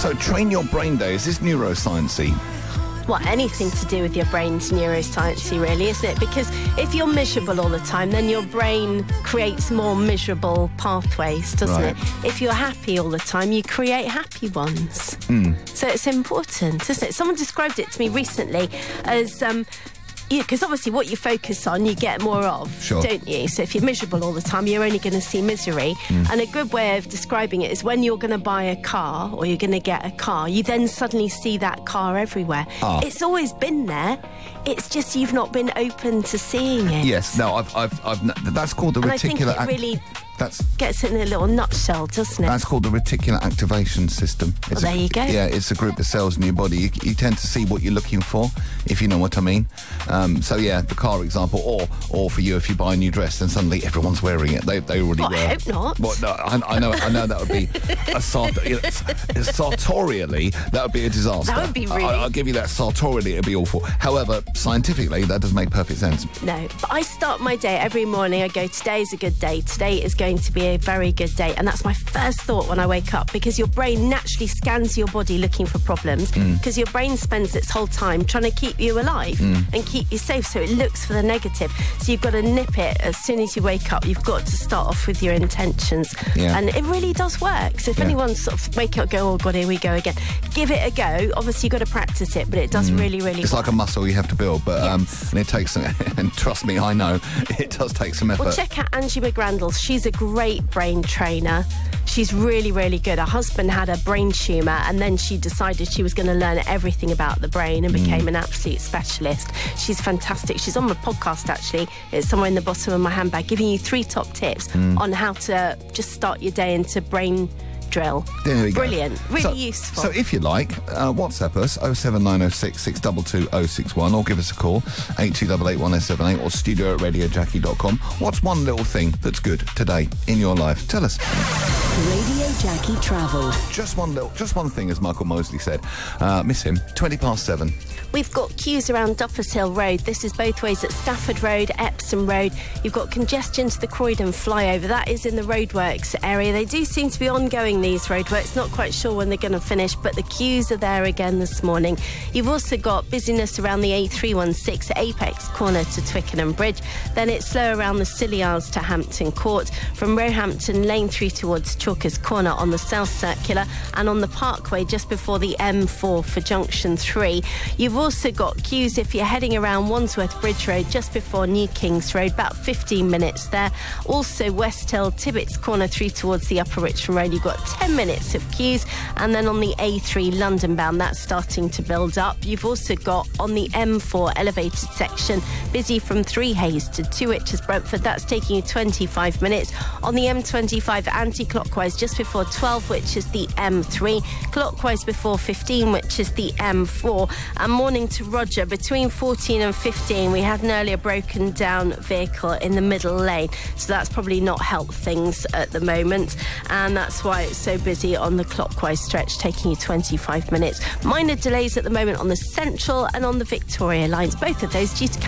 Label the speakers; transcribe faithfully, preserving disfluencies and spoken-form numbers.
Speaker 1: So, Train Your Brain Day, is this neuroscience-y?
Speaker 2: Well, anything to do with your brain's neuroscience-y, really, isn't it? Because if you're miserable all the time, then your brain creates more miserable pathways, doesn't
Speaker 1: Right.
Speaker 2: it? If you're happy all the time, you create happy ones.
Speaker 1: Mm.
Speaker 2: So it's important, isn't it? Someone described it to me recently as... Um, Yeah, because obviously what you focus on, you get more of,
Speaker 1: Sure.
Speaker 2: don't you? So if you're miserable all the time, you're only going to see misery. Mm. And a good way of describing it is when you're going to buy a car or you're going to get a car, you then suddenly see that car everywhere.
Speaker 1: Ah.
Speaker 2: It's always been there. It's just you've not been open to seeing it.
Speaker 1: Yes, no, I've, I've, I've, that's called the
Speaker 2: And I think
Speaker 1: reticular...
Speaker 2: it
Speaker 1: ac-
Speaker 2: really
Speaker 1: that's
Speaker 2: gets it in a little nutshell, doesn't it?
Speaker 1: That's called the reticular activation system. It's
Speaker 2: Well,
Speaker 1: a-
Speaker 2: there you go.
Speaker 1: Yeah, it's a group of cells in your body. You, you tend to see what you're looking for, if you know what I mean. Um, so, yeah, the car example, or or for you, if you buy a new dress, then suddenly everyone's wearing it. They they already
Speaker 2: Well,
Speaker 1: were.
Speaker 2: I hope not.
Speaker 1: Well, no, I, I know I know that would be a sart- you know, sartorially, that would be a disaster.
Speaker 2: That would be really-
Speaker 1: I, I'll give you that. Sartorially, it'd be awful. However, scientifically, that does make perfect sense.
Speaker 2: No, but I start my day every morning. I go, today's a good day. Today is going to be a very good day. And that's my first thought when I wake up, because your brain naturally scans your body looking for problems, because your brain spends its whole time trying to keep you alive and keep you safe. So it looks for the negative. So you've got to nip it as soon as you wake up. You've got to start off with your intentions.
Speaker 1: Yeah.
Speaker 2: And it really does work. So if
Speaker 1: Yeah.
Speaker 2: anyone's sort of waking up, go, oh God, here we go again. Give it a go. Obviously, you've got to practice it, but it does really, really
Speaker 1: It's
Speaker 2: work.
Speaker 1: like a muscle you have to build, but um,
Speaker 2: Yes.
Speaker 1: and it takes some, and trust me, I know, it does take some effort.
Speaker 2: Well, check out Angie McGrandles. She's a great brain trainer. She's really, really good. Her husband had a brain tumour, and then she decided she was going to learn everything about the brain and became an absolute specialist. She's fantastic. She's on my podcast, actually. It's somewhere in the bottom of my handbag, giving you three top tips on how to just start your day into brain drill.
Speaker 1: There we go.
Speaker 2: Brilliant. Really
Speaker 1: so,
Speaker 2: useful.
Speaker 1: So if you like, uh, WhatsApp us oh seven nine oh six, six two two oh six one, or give us a call eight two eight eight one oh seven eight, or studio at radio jackie dot com. What's one little thing that's good today in your life? Tell us.
Speaker 3: Radio Jackie Travel.
Speaker 1: Just one little, just one thing, as Michael Mosley said. Uh, miss him. twenty past seven.
Speaker 2: We've got queues around Duffers Hill Road. This is both ways at Stafford Road, Epsom Road. You've got congestion to the Croydon flyover. That is in the roadworks area. They do seem to be ongoing, these roadworks. Not quite sure when they're going to finish, but the queues are there again this morning. You've also got busyness around the A three sixteen Apex corner to Twickenham Bridge. Then it's slow around the Scilliards to Hampton Court. From Roehampton Lane through towards Chalkers Corner on the South Circular, and on the Parkway just before the M four for Junction three. You've also got queues if you're heading around Wandsworth Bridge Road just before New Kings Road, about fifteen minutes there. Also West Hill, Tibbets Corner through towards the Upper Richmond Road, you've got ten minutes of queues. And then on the A three London bound, that's starting to build up. You've also got on the M four elevated section, busy from Three Hayes to Two Witches Brentford, that's taking you twenty-five minutes. On the M twenty-five anti-clockwise just before twelve, which is the M three, clockwise before fifteen, which is the M four. And morning to Roger, between fourteen and fifteen, we had an earlier broken down vehicle in the middle lane, so that's probably not helped things at the moment, and that's why it's so busy on the clockwise stretch, taking you twenty-five minutes. Minor delays at the moment on the Central and on the Victoria lines, both of those due to